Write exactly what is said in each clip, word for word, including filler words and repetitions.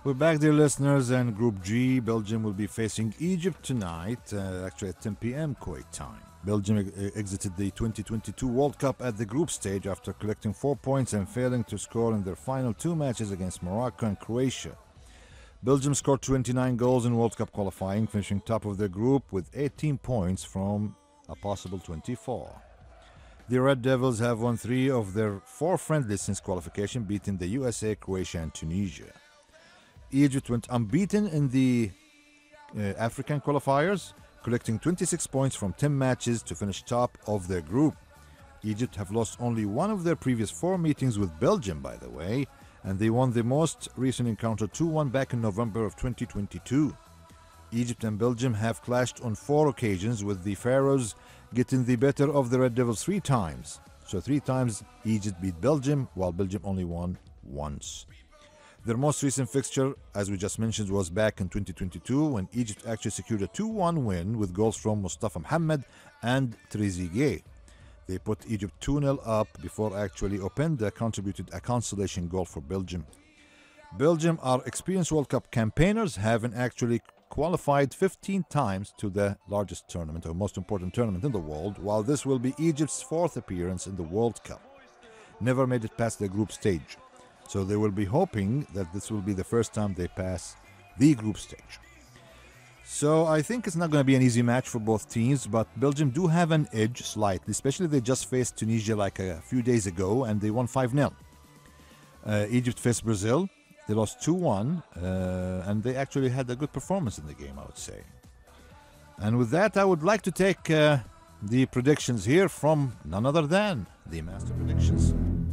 We're back, dear listeners, and Group G, Belgium will be facing Egypt tonight, uh, actually at ten p.m. Kuwait time. Belgium e- exited the twenty twenty-two World Cup at the group stage after collecting four points and failing to score in their final two matches against Morocco and Croatia. Belgium scored twenty-nine goals in World Cup qualifying, finishing top of their group with eighteen points from a possible twenty-four. The Red Devils have won three of their four friendlies since qualification, beating the U S A, Croatia, and Tunisia. Egypt went unbeaten in the uh, African qualifiers, collecting twenty-six points from ten matches to finish top of their group. Egypt have lost only one of their previous four meetings with Belgium, by the way, and they won the most recent encounter two one back in November of twenty twenty-two. Egypt and Belgium have clashed on four occasions, with the Pharaohs getting the better of the Red Devils three times. So three times Egypt beat Belgium, while Belgium only won once. Their most recent fixture, as we just mentioned, was back in twenty twenty-two, when Egypt actually secured a two one win with goals from Mustafa Mohamed and Trezeguet. They put Egypt two nil up before actually Openda contributed a consolation goal for Belgium. Belgium are experienced World Cup campaigners, having actually qualified fifteen times to the largest tournament, or most important tournament in the world, while this will be Egypt's fourth appearance in the World Cup. Never made it past the group stage. So they will be hoping that this will be the first time they pass the group stage. So I think it's not going to be an easy match for both teams, but Belgium do have an edge slightly, especially they just faced Tunisia like a few days ago and they won five nil. Uh, Egypt faced Brazil. They lost two one, uh, and they actually had a good performance in the game, I would say. And with that, I would like to take uh, the predictions here from none other than the Master Predictions.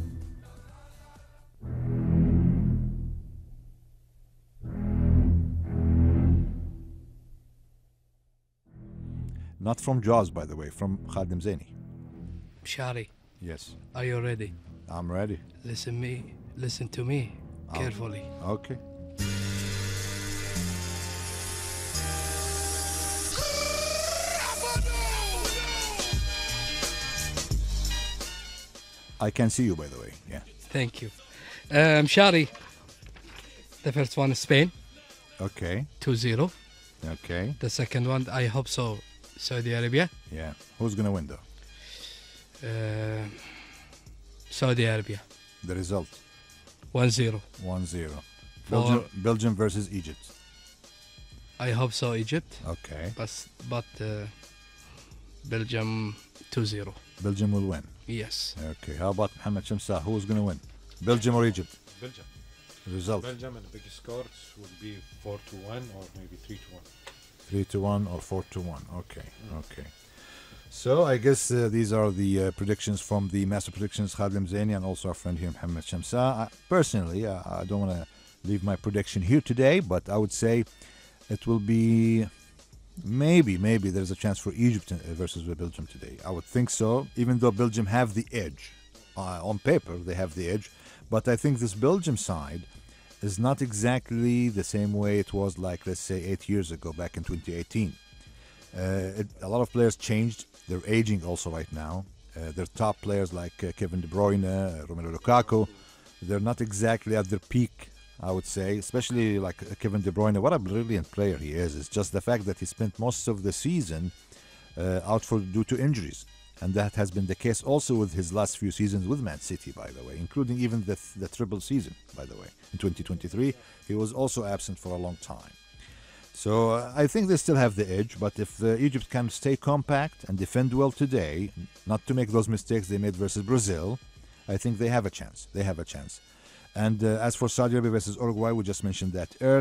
Not from Jaws, by the way, from Khadim Zaini. Shari, Yes, are you ready? I'm ready. Listen me, listen to me carefully. Okay. I can see you, by the way. Yeah. Thank you. Um, Shari, the first one is Spain, Okay. two zero. Okay. The second one, I hope so, Saudi Arabia. Yeah. Who's gonna win though? Uh, Saudi Arabia, The result: one zero. one zero. For- Belgium, Belgium versus Egypt. I hope so, Egypt, Okay. but, but uh, Belgium two zero. Belgium will win. Yes. Okay. How about Mohamed Shamsa? Who's gonna win? Belgium or Egypt? Belgium. Result: Belgium and the big scores will be four to one or maybe three to one. three to one or four to one. Okay. Okay. So I guess uh, these are the uh, predictions from the Master Predictions, Khadim Zaini, and also our friend here, Mohamed Shamsa. I, personally, uh, I don't want to leave my prediction here today, but I would say it will be maybe, maybe there's a chance for Egypt uh, versus Belgium today. I would think so, even though Belgium have the edge. Uh, on paper, they have the edge, but I think this Belgium side is not exactly the same way it was like, let's say, eight years ago, back in twenty eighteen. Uh, it, a lot of players changed. They're aging also right now. Uh, their top players like uh, Kevin De Bruyne, uh, Romelu Lukaku, they're not exactly at their peak, I would say, especially like uh, Kevin De Bruyne. What a brilliant player he is. It's just the fact that he spent most of the season uh, out for due to injuries. And that has been the case also with his last few seasons with Man City, by the way, including even the, the triple season, by the way. In twenty twenty-three, he was also absent for a long time. So uh, I think they still have the edge, but if uh, Egypt can stay compact and defend well today, not to make those mistakes they made versus Brazil, I think they have a chance. They have a chance. And uh, as for Saudi Arabia versus Uruguay, we just mentioned that earlier.